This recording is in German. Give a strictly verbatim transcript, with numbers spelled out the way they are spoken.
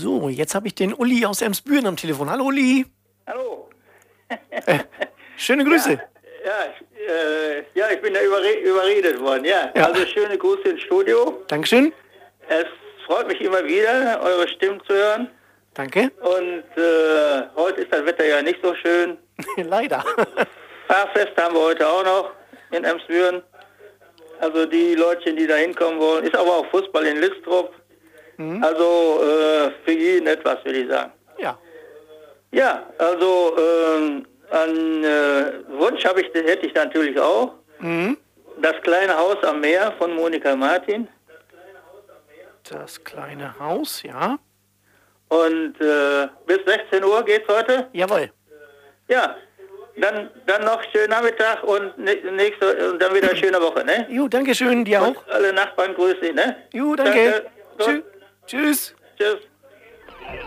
So, jetzt habe ich den Uli aus Emsbüren am Telefon. Hallo Uli. Hallo. Äh, schöne Grüße. Ja, ja, äh, ja, ich bin da überre überredet worden. Ja. Ja. Also schöne Grüße ins Studio. Dankeschön. Es freut mich immer wieder, eure Stimmen zu hören. Danke. Und äh, heute ist das Wetter ja nicht so schön. Leider. Fahrfest haben wir heute auch noch in Emsbüren. Also die Leutchen, die da hinkommen wollen. Ist aber auch Fußball in Listrup. Mhm. Also äh, für jeden etwas, würde ich sagen. Ja. Ja, also ähm, einen äh, Wunsch habe ich, hätte ich natürlich auch. Mhm. Das kleine Haus am Meer von Monika Martin. Das kleine Haus, ja. Und äh, bis sechzehn Uhr geht's heute. Jawohl. Ja, dann, dann noch schönen Nachmittag und nächste und dann wieder eine schöne Woche, ne? Jo, danke schön, dir Und auch. alle Nachbarn grüße ich, ne? Jo, danke. Danke. Tschü Tschüss. Tschüss.